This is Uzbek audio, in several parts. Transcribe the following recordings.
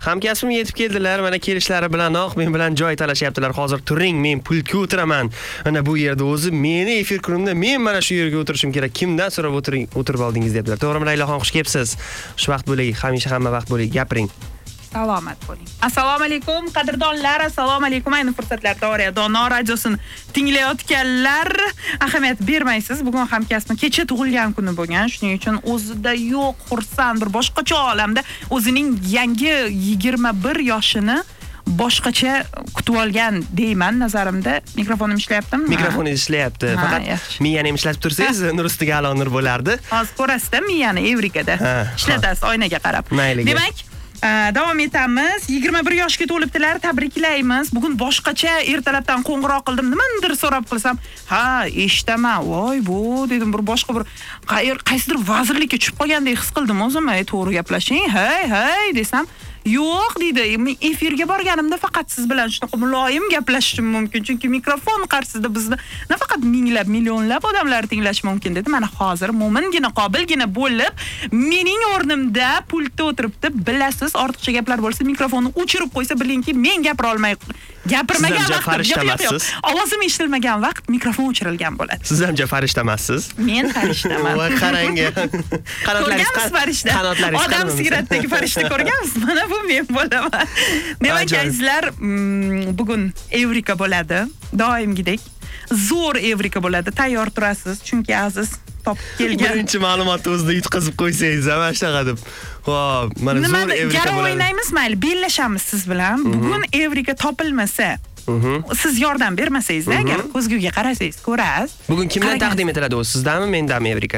Hamkasbim yetib keldilar, mana kelishlari bilanoq men bilan joy talashyaptilar. Hozir turing, men pultga o'tiraman. Ana bu yerda o'zi meni efir kunimda men mana shu yerga o'tirishim kerak. Kimdan so'rab o'tirib oldingiz debdilar. To'g'rimi Layloxon, xush kelibsiz. Xushvaqt bo'ling, hamisha hamma vaqt bo'ling, gapiring. Salomat bo'ling. Assalomu alaykum, qadrdonlar. Assalomu alaykum. Ayni fursatlarda Dono radiosini tinglayotganlar, ahamiyat bermaysiz. Bugun hamkasbim kecha tug'ilgan kuni bo'lgan. Shuning uchun o'zida yo'q, xursand, bir boshqacha olamda o'zining yangi 21 yoshini boshqacha kutib olgan deyman nazarimda. Mikrofonim ishlayaptimi? Mikrofoningiz ishlayapti. Faqat miyani ham ishlatib tursangiz, nur ustiga a'lo nur bo'lardi. Hozir ko'rasiz-da miyani Evrikada. Ishlatasiz oynaga qarab. Demak, davom etamiz. 21 yoshga to'libdilar, tabriklaymiz. Bugun boshqacha ertalabdan qo'ng'iroq qildim. Nimadir so'rab qilsam, ha, eshitaman. Voy, bu dedim, bir boshqa bir qaysidir vazirlikka tushib qolgandek his qildim o'zim. To'g'ri gaplashing. Hey desam, yo'q deydi. Men efirga borganimda faqat siz bilan shunaqa muloyim gaplashishim mumkin, chunki mikrofon qarshisida bizni nafaqat minglab, millionlab odamlar tinglashi mumkin dedi. Mana hozir mo'mingina, qobilgina bo'lib, mening o'rnimda pultda o'tiribdi. Bilasiz, ortiqcha gaplar bo'lsa mikrofonni o'chirib qo'ysa, bilingki, men gapirmagan vaqt, ovozim eshitilmagan vaqt mikrofon o'chirilgan bo'ladi. Siz ham farishtamasiz? Men farishtaman. Voy, qarang. Qanotlaringiz farishta. Odam siratdagi farishta ko'rgansiz? Mana bu men bo'laman. Demak, azizlar, bugun Evrika bo'ladi. Doimgidek zo'r Evrika bo'ladi. Tayyor turasiz, chunki aziz topib kelgan. Birinchi ma'lumotni o'zida yutqazib qo'ysangiz, mana shunaqa deb. Xo'p, mana zo'r Evrika bo'ladi. Nima o'ynaymiz, mayli, bellashamiz siz bilan. Bugun Evrika topilmasa, siz yordam bermasangiz, agar ko'zguga qarasangiz, ko'rasiz. Bugun kimdan taqdim etiladi o'zi? Sizdanmi, mendanmi Evrika?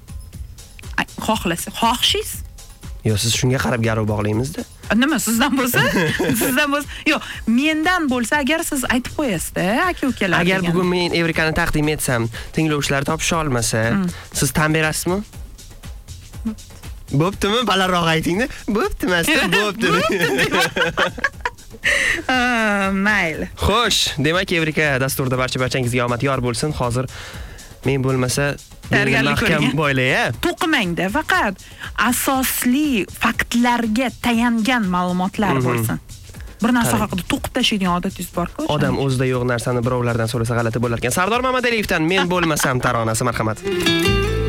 Xohishingiz? Yo'q, siz shunga qarab garov bog'laymiz-da. Nima, sizdan bo'lsa? Yo'q, mendan bo'lsa, agar siz aytib qo'yasiz-da, aka-ukalar. Agar bugun men Evrikani taqdim etsam, tinglovchilar topisha olmasa, siz tan berasizmi? Bo'ptimi? Balandroq ayting-da. Bo'ptimasda, bo'pti. Mayli. Xo'sh, demak, Evrika dasturida barchangizga omad yor bo'lsin. Hozir men bo'lmasa mahkam boylay-a. To'qimangda, faqat asosli faktlarga tayangan ma'lumotlar bo'lsin. Bir narsa haqida to'qib tashlaydigan odatingiz bor-ku. Odam o'zida yo'q narsani birovlardan so'rasa g'alati bo'lar ekan. Sardor Mamadaliyevdan Men bo'lmasam taronasi, marhamat.